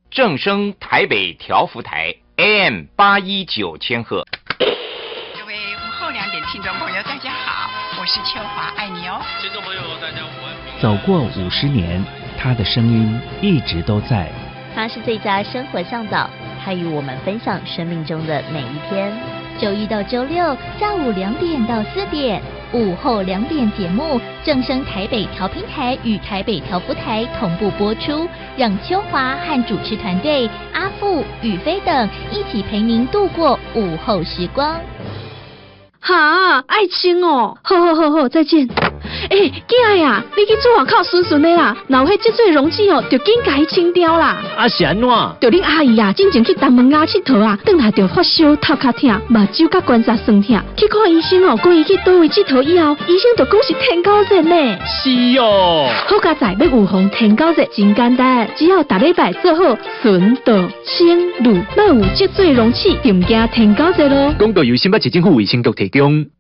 正声台北调幅台 AM 819千赫。 各位午后2点听众朋友，大家好，我是秋华，爱你哦。 听众朋友，大家午安。 走过50年，他的声音一直都在。 他是最佳生活向导，他与我们分享生命中的每一天。周一到周六下午2点到4点，午后2点节目正声台北调频台与台北调幅台同步播出，让秋华和主持团队阿富、宇飞等一起陪您度过午后时光。 哈，爱情哦，好，再见。囝呀，你去做外口顺顺的啦，若有迄积水容器哦，就紧甲伊清掉啦。 啊是安怎？ 就恁阿姨啊，进前去东门仔佚佗啊，转来就发烧、头壳痛、目睭甲关节酸痛，去看医生哦，讲伊去倒位佚佗以后，医生就讲是天狗热呢。 是哦。 好佳在要预防天狗热真简单，只要逐礼拜做好顺道清乳，莫有积水容器，就唔惊天狗热咯。 广告由新北市政府卫生局提供。